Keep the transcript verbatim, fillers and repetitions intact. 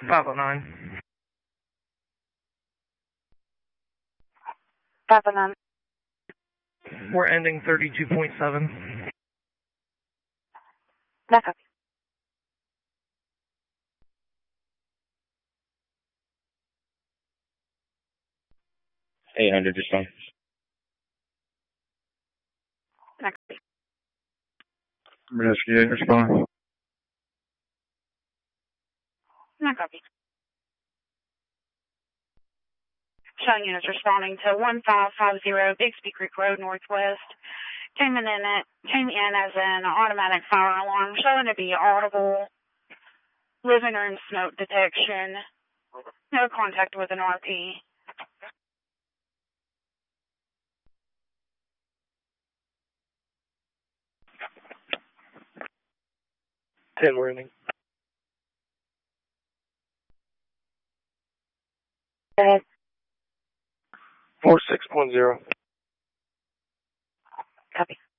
five oh nine. five oh nine. We're ending thirty-two point seven. No copy. eight hundred, just fine. No copy. Rescue eight, respond. No copy. Showing units responding to one five five zero Bixby Creek Road Northwest. Came in, in it, came in as an automatic fire alarm, showing to be audible, living room smoke detection, no contact with an R P. ten, we're ending. Go ahead. four six point zero. Copy.